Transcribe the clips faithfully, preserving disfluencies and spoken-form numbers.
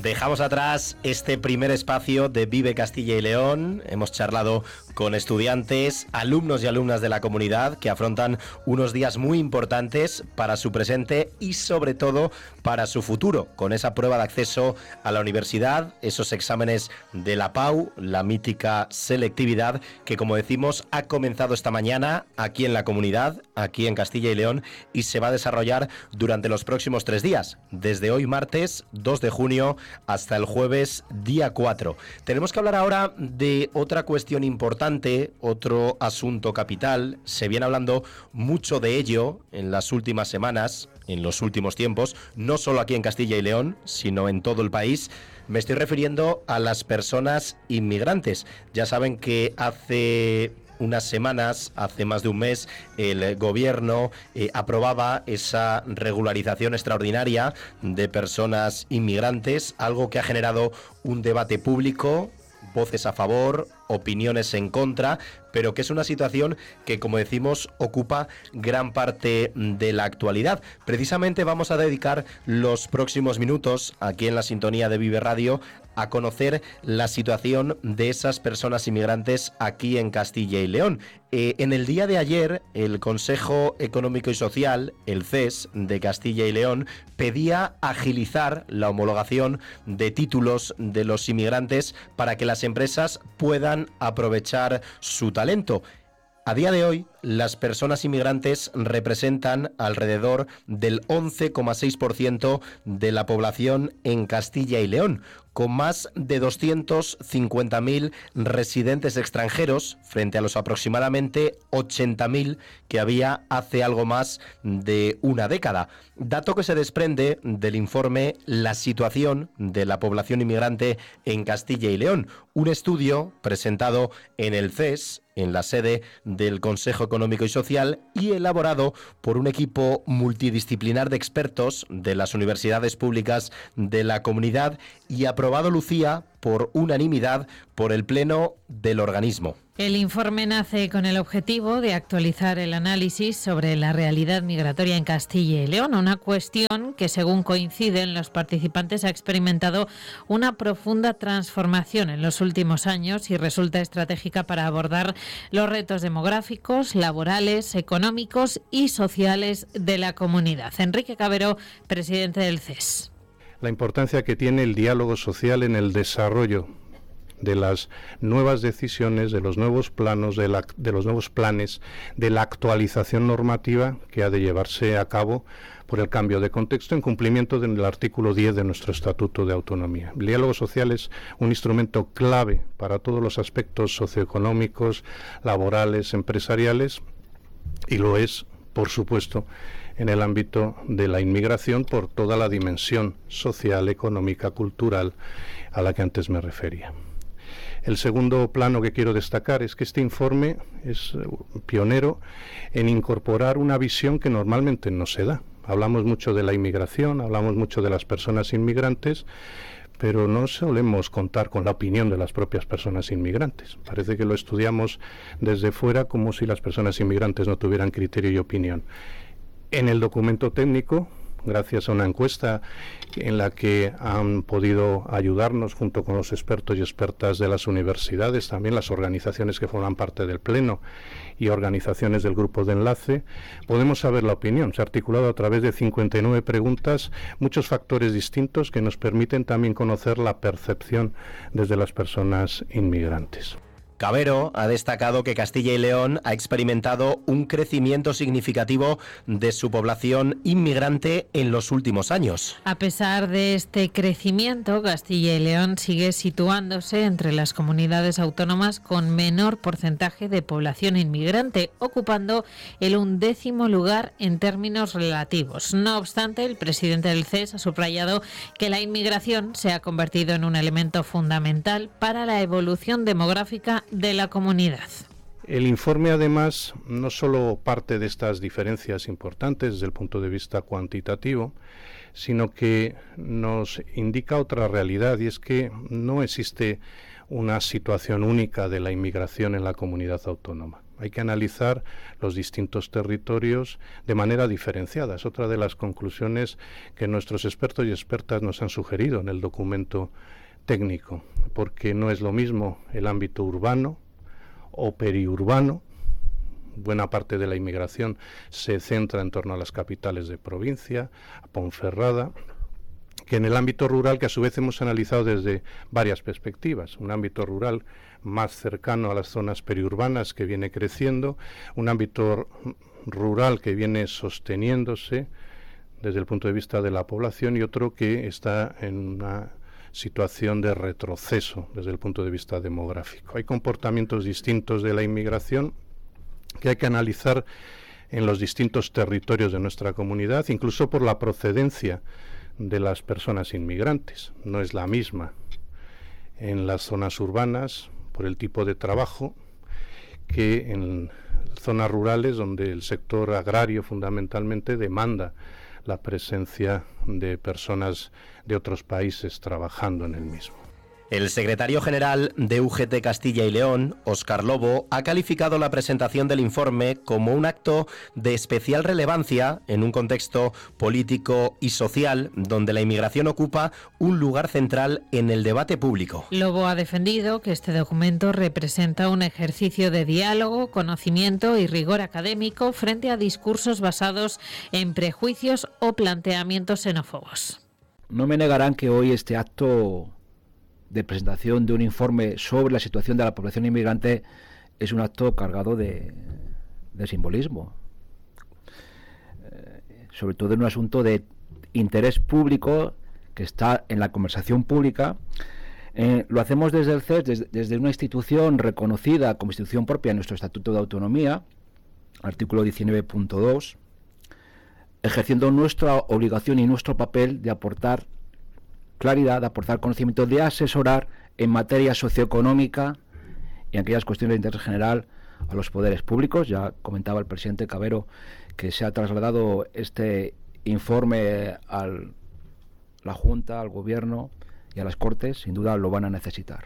Dejamos atrás este primer espacio de Vive Castilla y León. Hemos charlado con estudiantes, alumnos y alumnas de la comunidad que afrontan unos días muy importantes para su presente y sobre todo para su futuro, con esa prueba de acceso a la universidad, esos exámenes de la P A U, la mítica selectividad, que como decimos ha comenzado esta mañana aquí en la comunidad, aquí en Castilla y León, y se va a desarrollar durante los próximos tres días, desde hoy martes dos de junio hasta el jueves día cuatro. Tenemos que hablar ahora de otra cuestión importante, otro asunto capital. Se viene hablando mucho de ello en las últimas semanas, en los últimos tiempos, no solo aquí en Castilla y León, sino en todo el país. Me estoy refiriendo a las personas inmigrantes. Ya saben que hace unas semanas, hace más de un mes, el gobierno eh, aprobaba esa regularización extraordinaria de personas inmigrantes, algo que ha generado un debate público, voces a favor, opiniones en contra, pero que es una situación que, como decimos, ocupa gran parte de la actualidad. Precisamente vamos a dedicar los próximos minutos, aquí en la sintonía de Vive Radio, a conocer la situación de esas personas inmigrantes aquí en Castilla y León. Eh, en el día de ayer, el Consejo Económico y Social, el C E S de Castilla y León, pedía agilizar la homologación de títulos de los inmigrantes para que las empresas puedan aprovechar su talento. A día de hoy, las personas inmigrantes representan alrededor del once coma seis por ciento de la población en Castilla y León, con más de doscientos cincuenta mil residentes extranjeros frente a los aproximadamente ochenta mil que había hace algo más de una década. Dato que se desprende del informe La situación de la población inmigrante en Castilla y León, un estudio presentado en el C E S, en la sede del Consejo Económico y Social, y elaborado por un equipo multidisciplinar de expertos de las universidades públicas de la comunidad y aprobado, Lucía, por unanimidad por el Pleno del organismo. El informe nace con el objetivo de actualizar el análisis sobre la realidad migratoria en Castilla y León, una cuestión que, según coinciden los participantes, ha experimentado una profunda transformación en los últimos años y resulta estratégica para abordar los retos demográficos, laborales, económicos y sociales de la comunidad. Enrique Cabero, presidente del C E S. La importancia que tiene el diálogo social en el desarrollo de las nuevas decisiones, de los nuevos planos, de, la, de los nuevos planes, de la actualización normativa que ha de llevarse a cabo por el cambio de contexto en cumplimiento del artículo diez de nuestro Estatuto de Autonomía. El diálogo social es un instrumento clave para todos los aspectos socioeconómicos, laborales, empresariales, y lo es, por supuesto, en el ámbito de la inmigración por toda la dimensión social, económica, cultural a la que antes me refería. El segundo plano que quiero destacar es que este informe es pionero en incorporar una visión que normalmente no se da. Hablamos mucho de la inmigración, hablamos mucho de las personas inmigrantes, pero no solemos contar con la opinión de las propias personas inmigrantes. Parece que lo estudiamos desde fuera como si las personas inmigrantes no tuvieran criterio y opinión. En el documento técnico, gracias a una encuesta en la que han podido ayudarnos junto con los expertos y expertas de las universidades, también las organizaciones que forman parte del Pleno y organizaciones del grupo de enlace, podemos saber la opinión. Se ha articulado a través de cincuenta y nueve preguntas, muchos factores distintos que nos permiten también conocer la percepción desde las personas inmigrantes. Cabero ha destacado que Castilla y León ha experimentado un crecimiento significativo de su población inmigrante en los últimos años. A pesar de este crecimiento, Castilla y León sigue situándose entre las comunidades autónomas con menor porcentaje de población inmigrante, ocupando el undécimo lugar en términos relativos. No obstante, el presidente del C E S ha subrayado que la inmigración se ha convertido en un elemento fundamental para la evolución demográfica de la comunidad. El informe, además, no solo parte de estas diferencias importantes desde el punto de vista cuantitativo, sino que nos indica otra realidad, y es que no existe una situación única de la inmigración en la comunidad autónoma. Hay que analizar los distintos territorios de manera diferenciada. Es otra de las conclusiones que nuestros expertos y expertas nos han sugerido en el documento técnico, porque no es lo mismo el ámbito urbano o periurbano. Buena parte de la inmigración se centra en torno a las capitales de provincia, a Ponferrada, que en el ámbito rural, que a su vez hemos analizado desde varias perspectivas. Un ámbito rural más cercano a las zonas periurbanas, que viene creciendo, un ámbito rural que viene sosteniéndose desde el punto de vista de la población, y otro que está en una situación de retroceso desde el punto de vista demográfico. Hay comportamientos distintos de la inmigración que hay que analizar en los distintos territorios de nuestra comunidad, incluso por la procedencia de las personas inmigrantes. No es la misma en las zonas urbanas por el tipo de trabajo que en zonas rurales, donde el sector agrario fundamentalmente demanda la presencia de personas de otros países trabajando en el mismo. El secretario general de U G T Castilla y León, Óscar Lobo, ha calificado la presentación del informe como un acto de especial relevancia en un contexto político y social donde la inmigración ocupa un lugar central en el debate público. Lobo ha defendido que este documento representa un ejercicio de diálogo, conocimiento y rigor académico frente a discursos basados en prejuicios o planteamientos xenófobos. No me negarán que hoy este acto de presentación de un informe sobre la situación de la población inmigrante es un acto cargado de, de simbolismo, eh, sobre todo en un asunto de interés público que está en la conversación pública. Eh, lo hacemos desde el C E S, desde, desde una institución reconocida como institución propia en nuestro Estatuto de Autonomía, artículo diecinueve punto dos, ejerciendo nuestra obligación y nuestro papel de aportar claridad, de aportar conocimiento, de asesorar en materia socioeconómica y en aquellas cuestiones de interés general a los poderes públicos. Ya comentaba el presidente Cabero que se ha trasladado este informe a la Junta, al Gobierno y a las Cortes. Sin duda lo van a necesitar.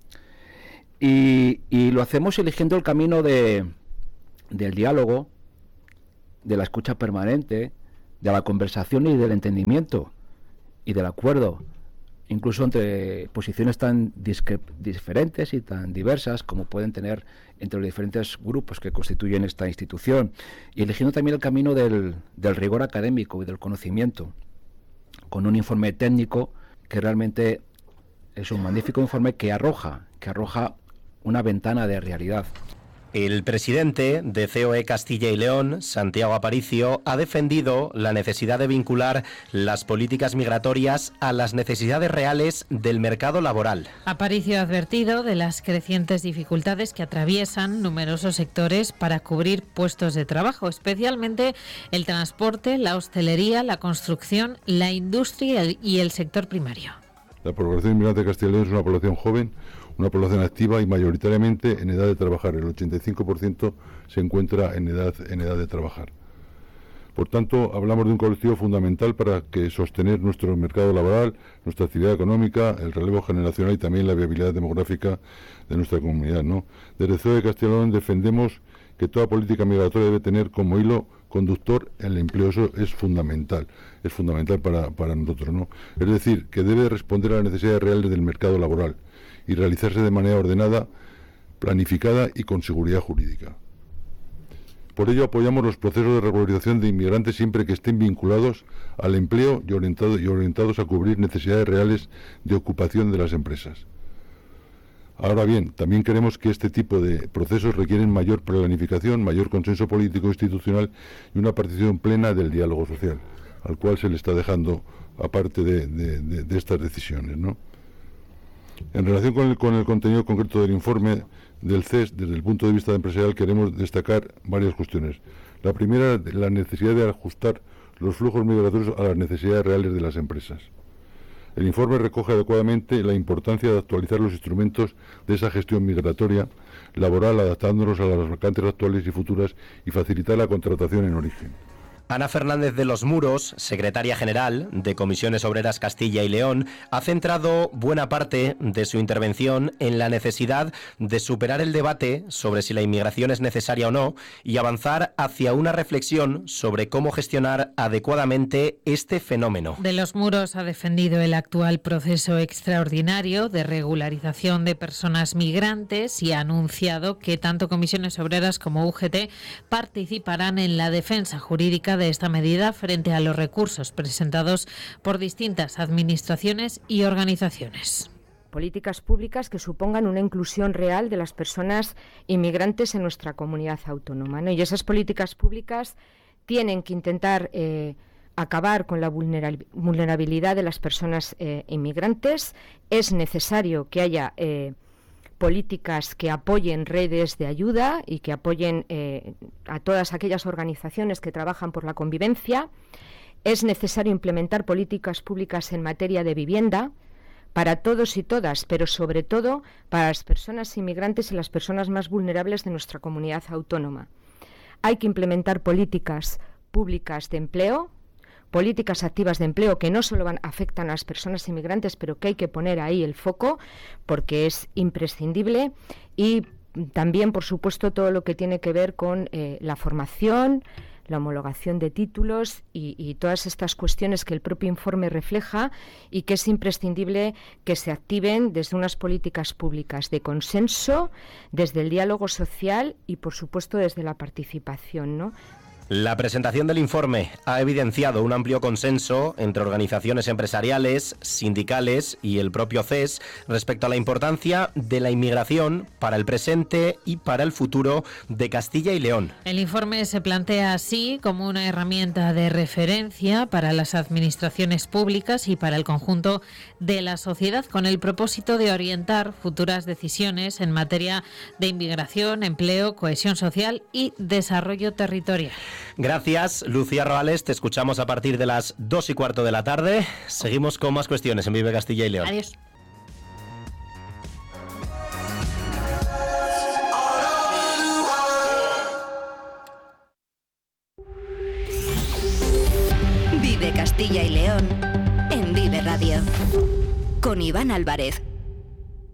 Y, y lo hacemos eligiendo el camino de, del diálogo, de la escucha permanente, de la conversación y del entendimiento y del acuerdo, incluso entre posiciones tan diferentes y tan diversas como pueden tener entre los diferentes grupos que constituyen esta institución, y eligiendo también el camino del, del rigor académico y del conocimiento, con un informe técnico que realmente es un magnífico informe que arroja, que arroja una ventana de realidad. El presidente de C O E Castilla y León, Santiago Aparicio, ha defendido la necesidad de vincular las políticas migratorias a las necesidades reales del mercado laboral. Aparicio ha advertido de las crecientes dificultades que atraviesan numerosos sectores para cubrir puestos de trabajo, especialmente el transporte, la hostelería, la construcción, la industria y el sector primario. La población inmigrante de Castilla y León es una población joven, una población activa y mayoritariamente en edad de trabajar. El ochenta y cinco por ciento se encuentra en edad, en edad de trabajar. Por tanto, hablamos de un colectivo fundamental para que sostener nuestro mercado laboral, nuestra actividad económica, el relevo generacional y también la viabilidad demográfica de nuestra comunidad, ¿no? Desde C O E Castilla y León defendemos que toda política migratoria debe tener como hilo conductor el empleo. Eso es fundamental, es fundamental para, para nosotros, ¿no? Es decir, que debe responder a las necesidades reales del mercado laboral y realizarse de manera ordenada, planificada y con seguridad jurídica. Por ello apoyamos los procesos de regularización de inmigrantes siempre que estén vinculados al empleo y, orientado, y orientados a cubrir necesidades reales de ocupación de las empresas. Ahora bien, también creemos que este tipo de procesos requieren mayor planificación, mayor consenso político institucional y una participación plena del diálogo social, al cual se le está dejando aparte de, de, de, de estas decisiones, ¿no? En relación con el, con el contenido concreto del informe del C E S, desde el punto de vista empresarial queremos destacar varias cuestiones. La primera, la necesidad de ajustar los flujos migratorios a las necesidades reales de las empresas. El informe recoge adecuadamente la importancia de actualizar los instrumentos de esa gestión migratoria laboral, adaptándolos a las vacantes actuales y futuras y facilitar la contratación en origen. Ana Fernández de los Muros, secretaria general de Comisiones Obreras Castilla y León, ha centrado buena parte de su intervención en la necesidad de superar el debate sobre si la inmigración es necesaria o no y avanzar hacia una reflexión sobre cómo gestionar adecuadamente este fenómeno. De los Muros ha defendido el actual proceso extraordinario de regularización de personas migrantes y ha anunciado que tanto Comisiones Obreras como U G T participarán en la defensa jurídica de esta medida frente a los recursos presentados por distintas administraciones y organizaciones. Políticas públicas que supongan una inclusión real de las personas inmigrantes en nuestra comunidad autónoma, ¿no? Y esas políticas públicas tienen que intentar eh, acabar con la vulnerabilidad de las personas eh, inmigrantes. Es necesario que haya eh, políticas que apoyen redes de ayuda y que apoyen eh, a todas aquellas organizaciones que trabajan por la convivencia. Es necesario implementar políticas públicas en materia de vivienda para todos y todas, pero sobre todo para las personas inmigrantes y las personas más vulnerables de nuestra comunidad autónoma. Hay que implementar políticas públicas de empleo, políticas activas de empleo que no solo van, afectan a las personas inmigrantes, pero que hay que poner ahí el foco porque es imprescindible, y también, por supuesto, todo lo que tiene que ver con eh, la formación, la homologación de títulos y, y todas estas cuestiones que el propio informe refleja y que es imprescindible que se activen desde unas políticas públicas de consenso, desde el diálogo social y, por supuesto, desde la participación, ¿no? La presentación del informe ha evidenciado un amplio consenso entre organizaciones empresariales, sindicales y el propio C E S respecto a la importancia de la inmigración para el presente y para el futuro de Castilla y León. El informe se plantea así como una herramienta de referencia para las administraciones públicas y para el conjunto de la sociedad, con el propósito de orientar futuras decisiones en materia de inmigración, empleo, cohesión social y desarrollo territorial. Gracias, Lucía Roales. Te escuchamos a partir de las dos y cuarto de la tarde. Seguimos con más cuestiones en Vive Castilla y León. Adiós. Vive Castilla y León en Vive Radio con Iván Álvarez.